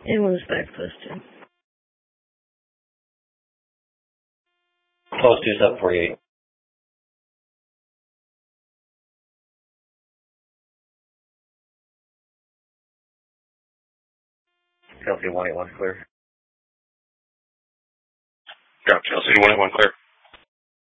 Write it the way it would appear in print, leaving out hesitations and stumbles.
It was back posted. Close 2748. Chelsea 181 clear. Drop Chelsea 181 clear.